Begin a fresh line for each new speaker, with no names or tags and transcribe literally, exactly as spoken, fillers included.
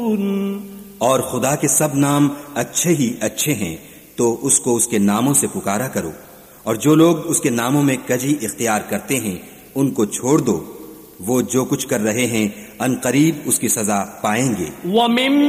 और खुदा के सब नाम अच्छे ही अच्छे हैं, तो उसको उसके नामों से पुकारा करो। और जो लोग उसके नामों में कजी इख्तियार करते हैं उनको छोड़ दो। वो जो कुछ कर रहे हैं अनकरीब उसकी सजा पाएंगे।